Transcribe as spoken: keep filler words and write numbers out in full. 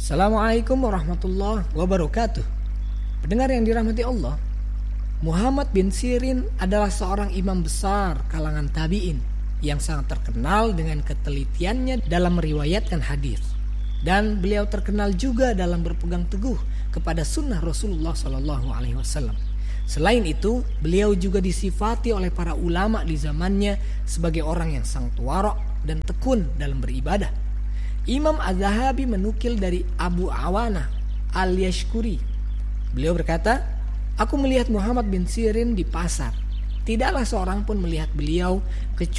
Assalamualaikum warahmatullahi wabarakatuh. Pendengar yang dirahmati Allah, Muhammad bin Sirin adalah seorang imam besar kalangan tabi'in yang sangat terkenal dengan ketelitiannya dalam meriwayatkan hadis, dan beliau terkenal juga dalam berpegang teguh kepada sunnah Rasulullah shallallahu alaihi wasallam. Selain itu, beliau juga disifati oleh para ulama di zamannya sebagai orang yang sangat warok dan tekun dalam beribadah. Imam Az-Zahabi menukil dari Abu Awana Al-Yashkuri. Beliau berkata, "Aku melihat Muhammad bin Sirin di pasar. Tidaklah seorang pun melihat beliau kecuali